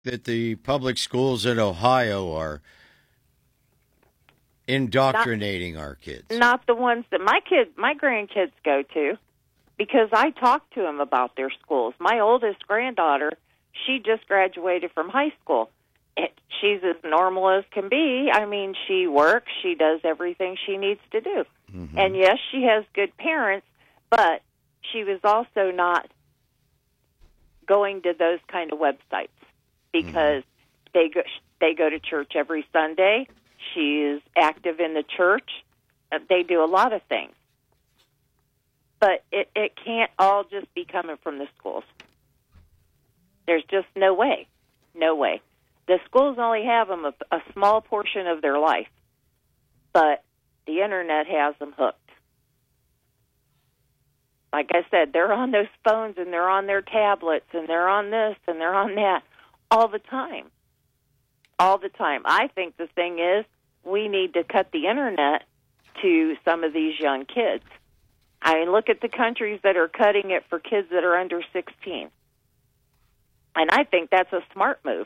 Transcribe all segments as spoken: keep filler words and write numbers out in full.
that the public schools in Ohio are indoctrinating not, our kids. Not the ones that my kids, my grandkids go to, because I talk to them about their schools. My oldest granddaughter, she just graduated from high school. It, she's as normal as can be. I mean, she works, she does everything she needs to do. Mm-hmm. And yes, she has good parents, but she was also not going to those kind of websites because mm-hmm. they go, they go to church every Sunday. She is active in the church. They do a lot of things. But it, it can't all just be coming from the schools. There's just no way. No way. The schools only have them a, a small portion of their life, but the Internet has them hooked. Like I said, they're on those phones and they're on their tablets and they're on this and they're on that all the time. All the time. I think the thing is we need to cut the Internet to some of these young kids. I mean, look at the countries that are cutting it for kids that are under sixteen. And I think that's a smart move.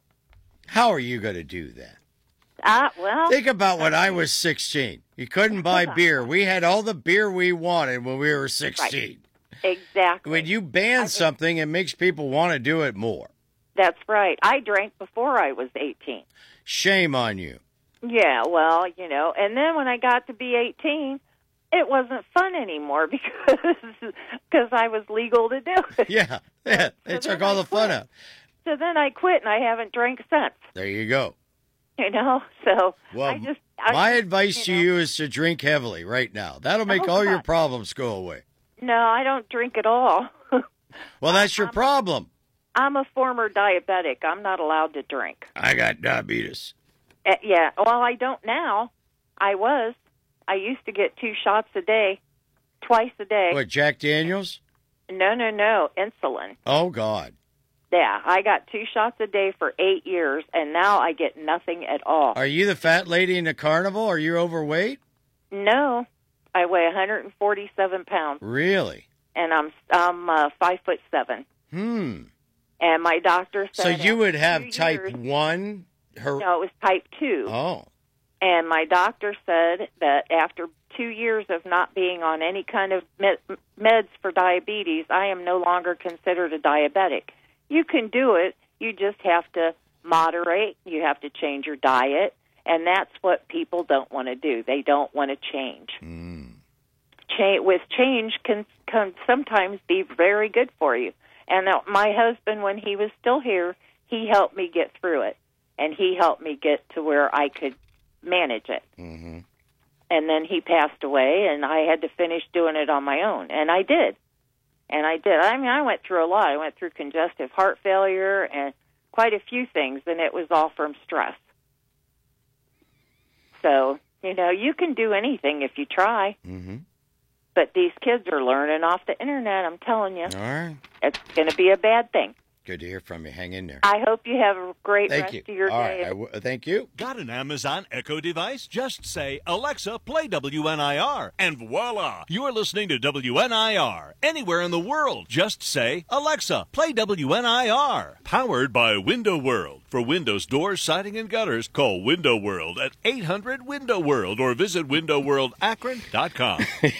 How are you going to do that? Uh, well, Think about when I was sixteen. You couldn't buy beer. We had all the beer we wanted when we were sixteen. Right. Exactly. When you ban I something, it makes people want to do it more. That's right. I drank before I was eighteen. Shame on you. Yeah, well, you know, and then when I got to be eighteen, it wasn't fun anymore because because I was legal to do it. Yeah, yeah. They so took all I the fun quit. out. So then I quit, and I haven't drank since. There you go. You know, so well, I just... I my just, advice you to know, you is to drink heavily right now. That'll make oh, all God. your problems go away. No, I don't drink at all. Well, that's your I'm, problem. I'm a former diabetic. I'm not allowed to drink. I got diabetes. Uh, yeah, well, I don't now. I was. I used to get two shots a day, twice a day. What, Jack Daniels? No, no, no, insulin. Oh, God. Yeah, I got two shots a day for eight years, and now I get nothing at all. Are you the fat lady in the carnival? Are you overweight? No, I weigh one hundred forty-seven pounds. Really? And I'm I'm uh, five foot seven. Hmm. And my doctor said... So you would have type years, one? Her... No, it was type two. Oh. And my doctor said that after two years of not being on any kind of med- meds for diabetes, I am no longer considered a diabetic. You can do it. You just have to moderate. You have to change your diet. And that's what people don't want to do. They don't want to change. Mm. Cha- with change can, can sometimes be very good for you. And uh, my husband, when he was still here, he helped me get through it. And he helped me get to where I could manage it. Mm-hmm. And then he passed away, and I had to finish doing it on my own. And I did. And I did. I mean, I went through a lot. I went through congestive heart failure and quite a few things, and it was all from stress. So, you know, you can do anything if you try. Mm-hmm. But these kids are learning off the Internet, I'm telling you. All right. It's going to be a bad thing. Good to hear from you. Hang in there. I hope you have a great thank rest you. of your All day. Right. I w- thank you. Got an Amazon Echo device? Just say, Alexa, play W N I R, and voila, you're listening to W N I R. Anywhere in the world, just say, Alexa, play W N I R. Powered by Window World. For windows, doors, siding, and gutters, call Window World at eight hundred window world or visit window world akron dot com.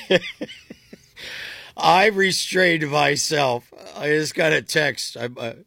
I restrained myself. I just got a text. I'm, uh,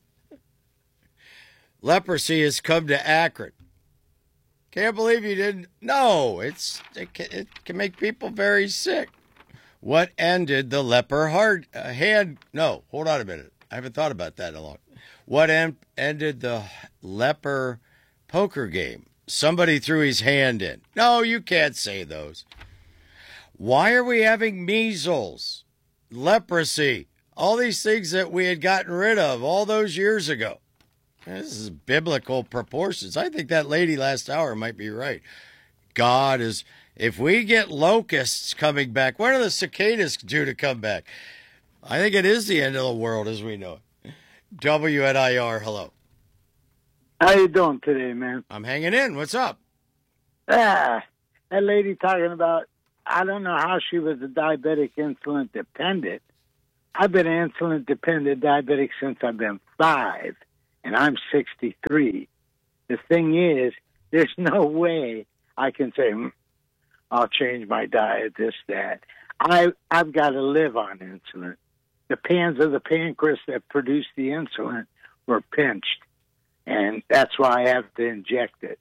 leprosy has come to Akron. Can't believe you didn't. No, it's it can, it can make people very sick. What ended the leper heart uh, hand? No, hold on a minute. I haven't thought about that in a long. What en- ended the leper poker game? Somebody threw his hand in. No, you can't say those. Why are we having measles? Leprosy, all these things that we had gotten rid of all those years ago. This is biblical proportions. I think that lady last hour might be right. God is, if we get locusts coming back, when are the cicadas due to come back? I think it is the end of the world as we know it. W N I R, hello. How you doing today, man? I'm hanging in. What's up? Ah, that lady talking about, I don't know how she was a diabetic insulin dependent. I've been insulin dependent diabetic since I've been five. and I'm sixty-three. The thing is, there's no way I can say, mm, I'll change my diet, this, that. I, I've got to live on insulin. The pans of the pancreas that produce the insulin were pinched, and that's why I have to inject it.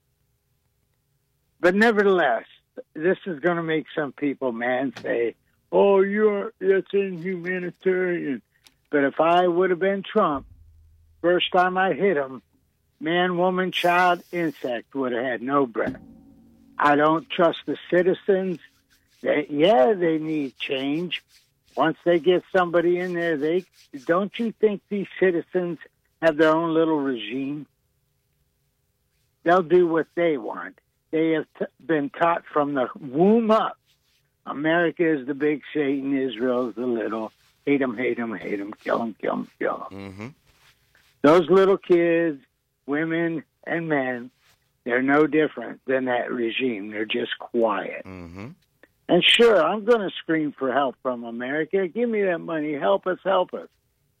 But nevertheless, this is going to make some people mad and say, oh, you're, that's inhumanitarian. But if I would have been Trump, first time I hit him, man, woman, child, insect would have had no breath. I don't trust the citizens. They, yeah, they need change. Once they get somebody in there, they don't you think these citizens have their own little regime? They'll do what they want. They have t- been taught from the womb up. America is the big Satan, Israel is the little. Hate them, hate them, hate them, kill them, kill them, kill them. Mm-hmm. Those little kids, women, and men, they're no different than that regime. They're just quiet. Mm-hmm. And sure, I'm going to scream for help from America. Give me that money. Help us, help us.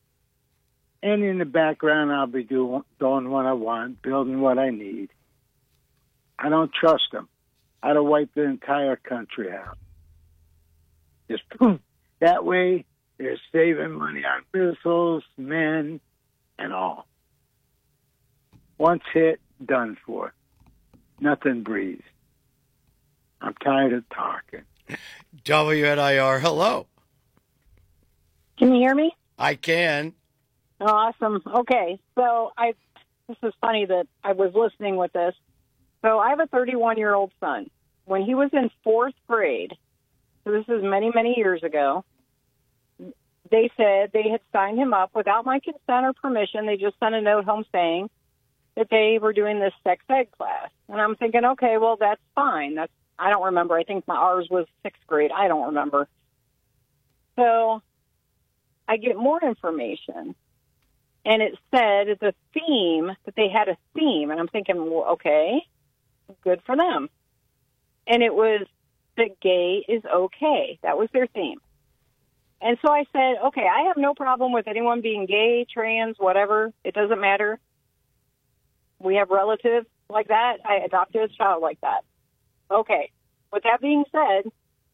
And in the background, I'll be doing, doing what I want, building what I need. I don't trust them. I'd have wiped the entire country out. Just boom. That way, they're saving money on missiles, men, and all. Once hit, done for. Nothing breathes. I'm tired of talking. W N I R, hello. Can you hear me? I can. Awesome. Okay. So I, this is funny that I was listening with this. So I have a thirty-one-year-old son. When he was in fourth grade, so this is many, many years ago, they said they had signed him up without my consent or permission. They just sent a note home saying that they were doing this sex ed class. And I'm thinking, okay, well, that's fine. That's I don't remember. I think my ours was sixth grade. I don't remember. So I get more information, and it said the theme, that they had a theme. And I'm thinking, well, okay, good for them. And it was that gay is okay. That was their theme. And so I said, okay, I have no problem with anyone being gay, trans, whatever. It doesn't matter. We have relatives like that. I adopted a child like that. Okay. With that being said,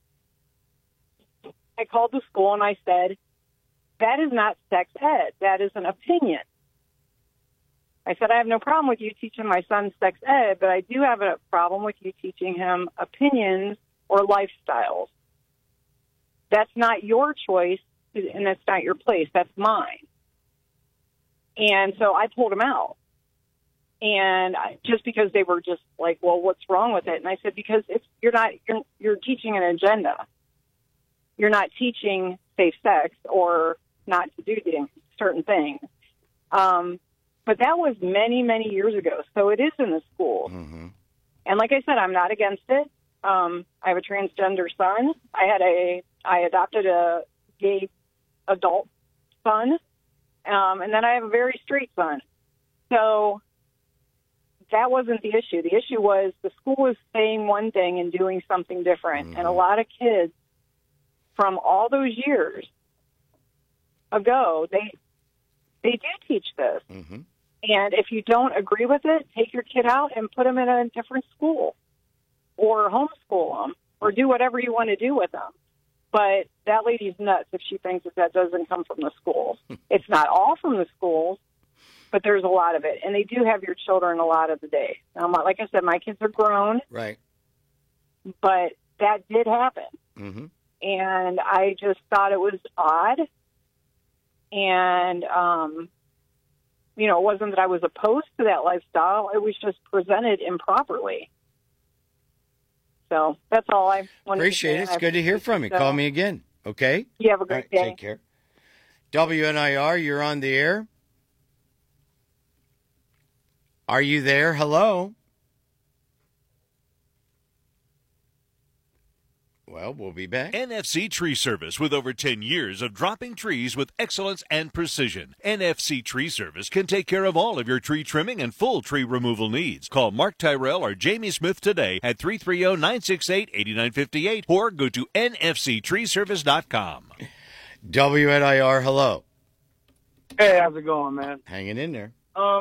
I called the school and I said, that is not sex ed. That is an opinion. I said, I have no problem with you teaching my son sex ed, but I do have a problem with you teaching him opinions or lifestyles. That's not your choice, and that's not your place. That's mine. And so I pulled him out. And I, just because they were just like, well, what's wrong with it? And I said, because it's, you're not, you're, you're teaching an agenda. You're not teaching safe sex or not to do certain things. Um, but that was many, many years ago. So it is in the schools. Mm-hmm. And like I said, I'm not against it. Um, I have a transgender son. I had a, I adopted a gay adult son. Um, and then I have a very straight son. So that wasn't the issue. The issue was the school was saying one thing and doing something different. Mm-hmm. And a lot of kids from all those years ago, they they do teach this. Mm-hmm. And if you don't agree with it, take your kid out and put them in a different school or homeschool them or do whatever you want to do with them. But that lady's nuts if she thinks that that doesn't come from the schools. It's not all from the schools, but there's a lot of it. And they do have your children a lot of the day. Now, my, like I said, my kids are grown. Right. But that did happen. Mm-hmm. And I just thought it was odd. And, um, you know, it wasn't that I was opposed to that lifestyle. It was just presented improperly. So that's all I wanted Appreciate to say. it. It's good to hear from you. So, Call me again, okay? You have a great right, day. Take care. W N I R, you're on the air. Are you there? Hello? Well, we'll be back. N F C Tree Service, with over ten years of dropping trees with excellence and precision. N F C Tree Service can take care of all of your tree trimming and full tree removal needs. Call Mark Tyrell or Jamie Smith today at three three zero, nine six eight, eight nine five eight or go to N F C tree service dot com. W N I R, hello. Hey, how's it going, man? Hanging in there. Um,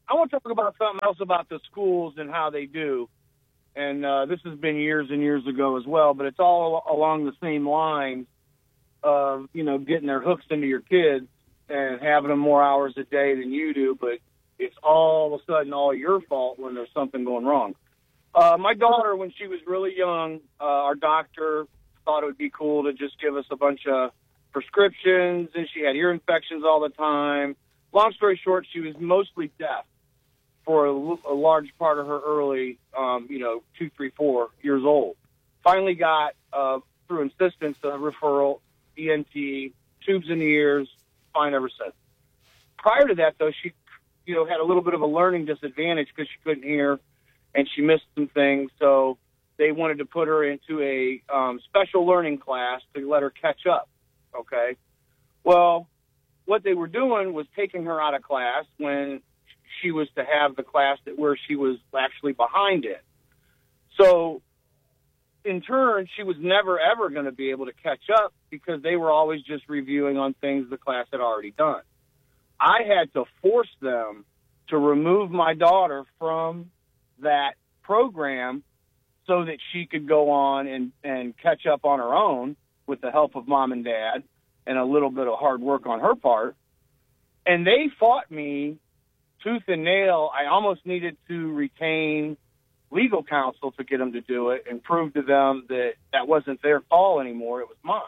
I want to talk about something else about the schools and how they do. And uh, this has been years and years ago as well, but it's all along the same lines of, you know, getting their hooks into your kids and having them more hours a day than you do, but it's all of a sudden all your fault when there's something going wrong. Uh, my daughter, when she was really young, uh, our doctor thought it would be cool to just give us a bunch of prescriptions, and she had ear infections all the time. Long story short, she was mostly deaf for a, a large part of her early, um, you know, two, three, four years old. Finally got, uh, through insistence, a referral, E N T, tubes in the ears, fine ever since. Prior to that, though, she, you know, had a little bit of a learning disadvantage because she couldn't hear and she missed some things. So they wanted to put her into a um, special learning class to let her catch up. Okay. Well, what they were doing was taking her out of class when she was to have the class that where she was actually behind it. So in turn, she was never, ever going to be able to catch up because they were always just reviewing on things the class had already done. I had to force them to remove my daughter from that program so that she could go on and, and catch up on her own with the help of mom and dad and a little bit of hard work on her part. And they fought me tooth and nail. I almost needed to retain legal counsel to get them to do it and prove to them that that wasn't their call anymore. It was mine.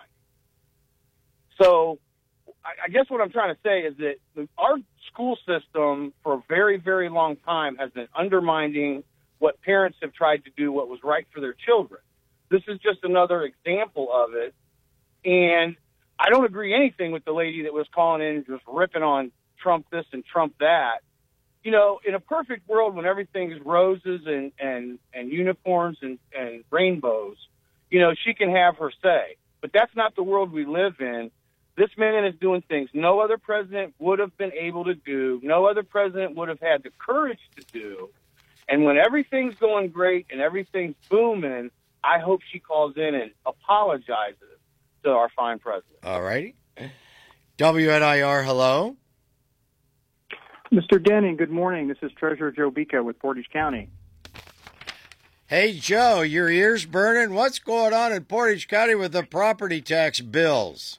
So I guess what I'm trying to say is that our school system for a very, very long time has been undermining what parents have tried to do what was right for their children. This is just another example of it. And I don't agree anything with the lady that was calling in and just ripping on Trump this and Trump that. You know, in a perfect world when everything is roses and, and, and unicorns and, and rainbows, you know, she can have her say. But that's not the world we live in. This man is doing things no other president would have been able to do, no other president would have had the courage to do. And when everything's going great and everything's booming, I hope she calls in and apologizes to our fine president. All righty. W N I R, hello. Mister Denning, good morning. This is Treasurer Joe Bica with Portage County. Hey, Joe, your ears burning? What's going on in Portage County with the property tax bills?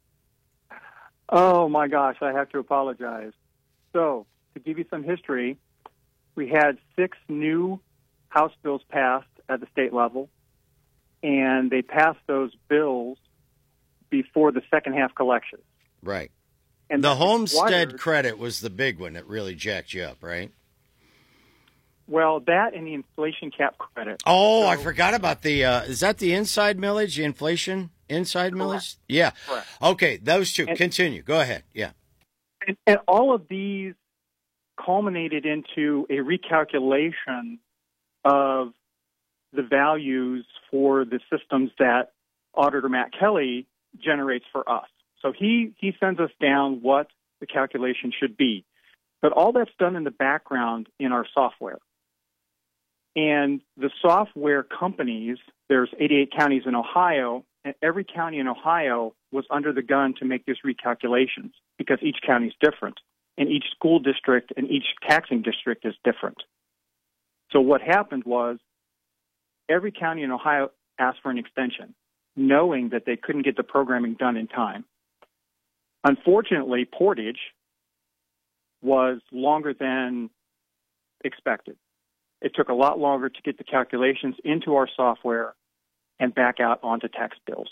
Oh, my gosh, I have to apologize. So, to give you some history, we had six new House bills passed at the state level, and they passed those bills before the second half collection. Right. And the homestead required, credit was the big one that really jacked you up, right? Well, that and the inflation cap credit. Oh, so, I forgot about the, uh, is that the inside millage, the inflation inside correct. millage? Yeah. Correct. Okay, those two. And, Continue. Go ahead. Yeah. And, and all of these culminated into a recalculation of the values for the systems that Auditor Matt Kelly generates for us. So he, he sends us down what the calculation should be. But all that's done in the background in our software. And the software companies, there's eighty-eight counties in Ohio, and every county in Ohio was under the gun to make these recalculations because each county is different, and each school district and each taxing district is different. So what happened was every county in Ohio asked for an extension, knowing that they couldn't get the programming done in time. Unfortunately, Portage was longer than expected. It took a lot longer to get the calculations into our software and back out onto tax bills.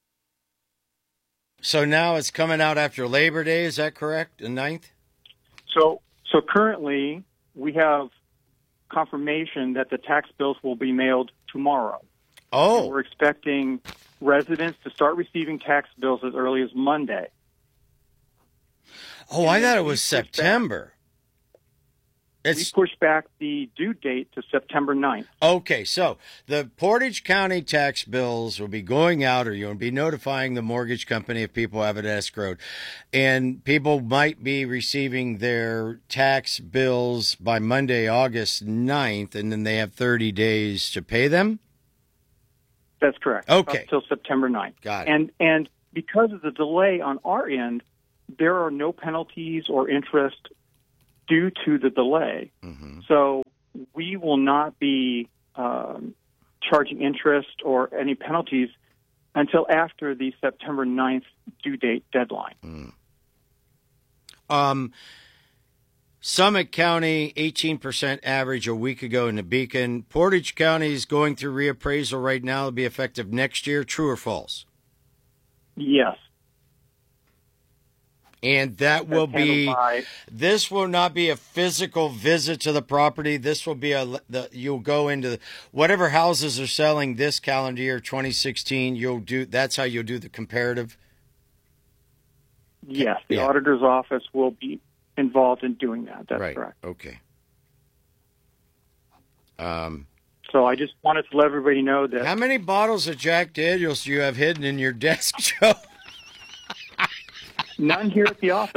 So now it's coming out after Labor Day, is that correct, the ninth? So, so currently we have confirmation that the tax bills will be mailed tomorrow. Oh. And we're expecting residents to start receiving tax bills as early as Monday. Oh, I thought it was September. It's, we pushed back the due date to September ninth. Okay, so the Portage County tax bills will be going out, or you'll be notifying the mortgage company if people have it escrowed. And people might be receiving their tax bills by Monday, August ninth, and then they have thirty days to pay them? That's correct. Okay. Until September ninth. Got it. And, and because of the delay on our end, there are no penalties or interest due to the delay. Mm-hmm. So we will not be um, charging interest or any penalties until after the September ninth due date deadline. Mm. Um, Summit County, eighteen percent average a week ago in the Beacon. Portage County is going through reappraisal right now. It'll be effective next year. True or false? Yes. And that will be, by, this will not be a physical visit to the property. This will be a, the, you'll go into the, whatever houses are selling this calendar year, twenty sixteen, you'll do, that's how you'll do the comparative? Yes, the Yeah. auditor's office will be involved in doing that. That's right. correct. Okay. Um, So I just wanted to let everybody know that. how many bottles of Jack Daniels do you have hidden in your desk, Joe? None here at the office.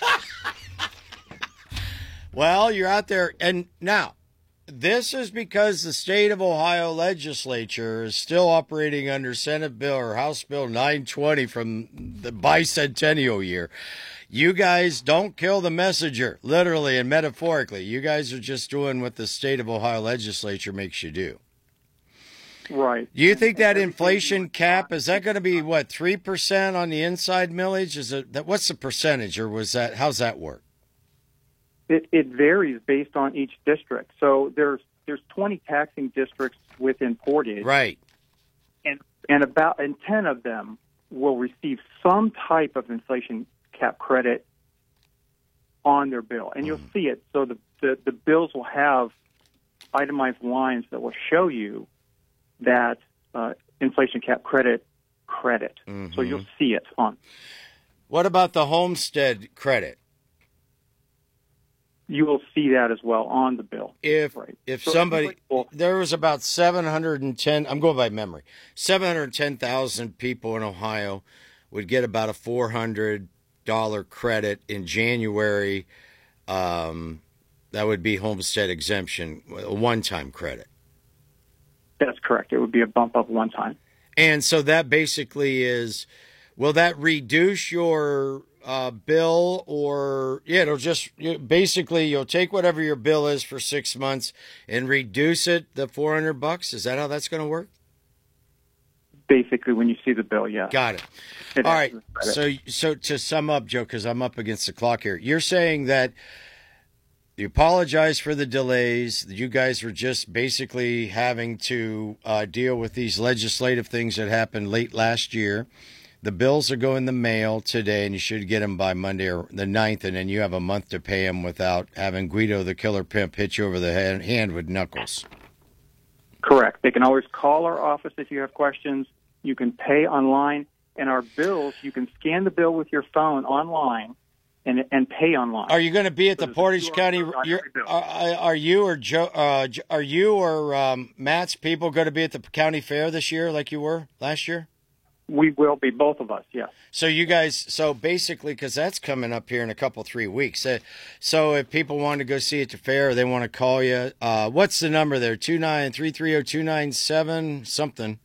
Well, you're out there. And now, this is because the state of Ohio legislature is still operating under Senate Bill or House Bill nine twenty from the bicentennial year. You guys don't kill the messenger, literally and metaphorically. You guys are just doing what the state of Ohio legislature makes you do. Right. Do you think that inflation cap, is that going to be, what, three percent on the inside millage? Is it that? What's the percentage, or was that, how's that work? It, it varies based on each district. So there's there's twenty taxing districts within Portage, Right. and and about and ten of them will receive some type of inflation cap credit on their bill, and you'll see it. So the, the the bills will have itemized lines that will show you that uh, inflation cap credit credit. Mm-hmm. So you'll see it on. What about the homestead credit? You will see that as well on the bill. If Right. if So somebody, well, there was about seven hundred ten, I'm going by memory, seven hundred ten thousand people in Ohio would get about a four hundred dollars credit in January. Um, that would be homestead exemption, a one-time credit. that's correct. It would be a bump up one time. And so that basically is, will that reduce your uh, bill, or, yeah, it'll just, you, basically you'll take whatever your bill is for six months and reduce it, the four hundred bucks? Is that how that's going to work? Basically, when you see the bill, yeah. Got it. It All has right. the credit. So, so to sum up, Joe, because I'm up against the clock here, you're saying that you apologize for the delays. You guys were just basically having to uh, deal with these legislative things that happened late last year. The bills are going in the mail today, and you should get them by Monday or the ninth, and then you have a month to pay them without having Guido the Killer Pimp hit you over the head, hand with knuckles. Correct. They can always call our office if you have questions. You can pay online, and our bills, you can scan the bill with your phone online and and pay online. Are you going to be at So the there's a Portage Q R County? code on You're, every bill. are, are you or Joe? Uh, are you or um, Matt's people going to be at the county fair this year, like you were last year? We will be, both of us, yes. So you guys, so basically, because that's coming up here in a couple, three weeks. Uh, so if people want to go see it at the fair, or they want to call you, uh, what's the number there? two nine three three zero two nine seven something.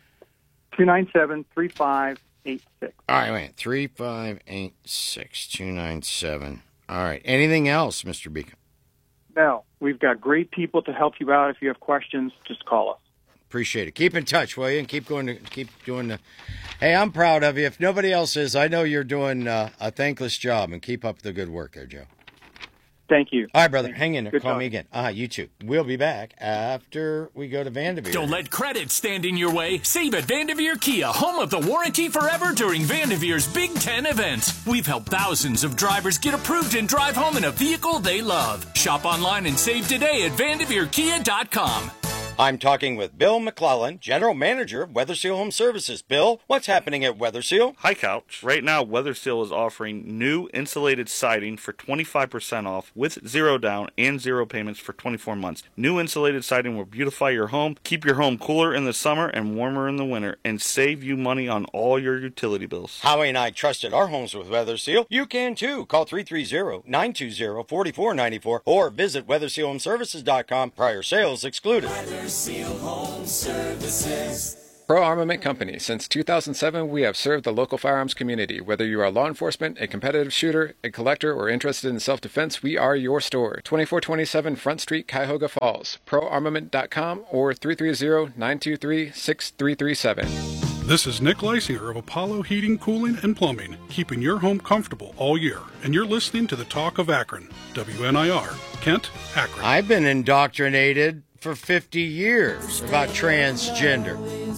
two nine seven, three five eight six. All right, wait. three five eight six two nine seven. All right. Anything else, Mister Beacon? No, we've got great people to help you out. If you have questions, just call us. Appreciate it. Keep in touch, will you? And keep going to keep doing the. Hey, I'm proud of you. If nobody else is, I know you're doing uh, a thankless job, and keep up the good work there, Joe. Thank you. All right, brother. Hang in there. Good Call talk. me again. Ah, you too. We'll be back after we go to Vanderveer. Don't let credit stand in your way. Save at Vanderveer Kia, home of the warranty forever during Vanderveer's Big Ten event. We've helped thousands of drivers get approved and drive home in a vehicle they love. Shop online and save today at vanderveer kia dot com. I'm talking with Bill McClellan, General Manager of WeatherSeal Home Services. Bill, what's happening at WeatherSeal? Hi, Couch. Right now, WeatherSeal is offering new insulated siding for twenty-five percent off with zero down and zero payments for twenty-four months. New insulated siding will beautify your home, keep your home cooler in the summer and warmer in the winter, and save you money on all your utility bills. Howie and I trusted our homes with WeatherSeal. You can too. Call three three zero, nine two zero, four four nine four or visit weather seal home services dot com. Prior sales excluded. Seal Home Services. Pro Armament Company. Since two thousand seven, we have served the local firearms community. Whether you are law enforcement, a competitive shooter, a collector, or interested in self-defense, we are your store. twenty-four twenty-seven Front Street, Cuyahoga Falls. pro armament dot com or three three zero, nine two three, six three three seven. This is Nick Leisinger of Apollo Heating, Cooling, and Plumbing, keeping your home comfortable all year. And you're listening to the Talk of Akron. W N I R, Kent, Akron. I've been indoctrinated for fifty years about transgender.